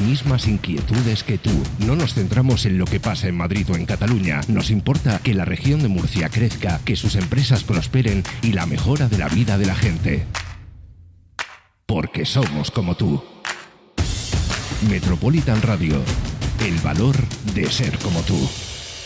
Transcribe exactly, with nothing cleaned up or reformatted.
mismas inquietudes que tú. No nos centramos en lo que pasa en Madrid o en Cataluña. Nos importa que la región de Murcia crezca, que sus empresas prosperen y la mejora de la vida de la gente. Porque somos como tú. Metropolitan Radio. El valor de ser como tú.